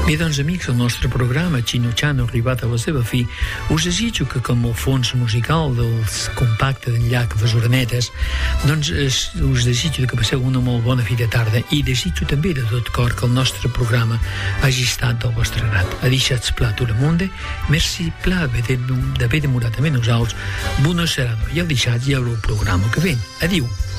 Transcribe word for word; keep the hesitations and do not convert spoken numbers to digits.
Bé, doncs, amics, el nostre programa Xinutxano ha arribat a la seva fi. Us desitjo que, com el fons musical del compacte d'en Llach Besuranetes, doncs es, us desitjo que passeu una molt bona fi de tarda i desitjo també de tot cor que el nostre programa hagi estat del vostre agrat. A deixat pla tot el món, merci pla d'haver demorat amb nosaltres. Bona serada i el deixat i el programa que ven. Adiu.